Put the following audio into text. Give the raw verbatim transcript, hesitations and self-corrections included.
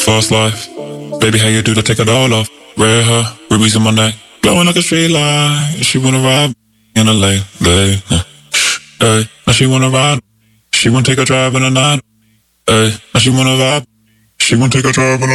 fast life. Baby, how you do that? Take it all off. Red hair, rubies in my neck, glowing like a street light. She wanna ride in a late, late. Hey, now she wanna ride. She wanna take a drive in the night. Hey, now she wanna vibe. She wanna take a drive in the